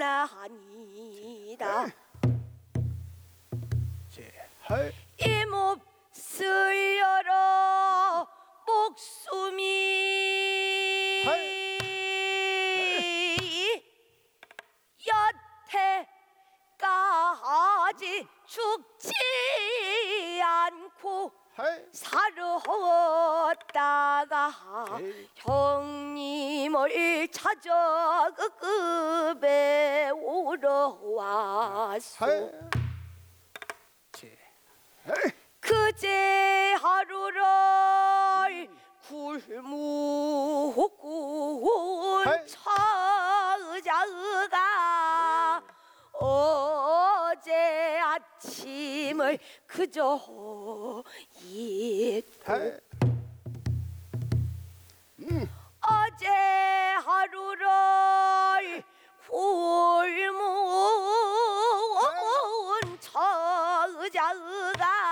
아니다. 이 몹쓸 여러 목숨이 여태까지 죽지 않고 살았다가 형님을 찾아 그 급에 오러 왔소. 그제 하루를 굶고 처자가 어제 아침을 그저 잊고 어제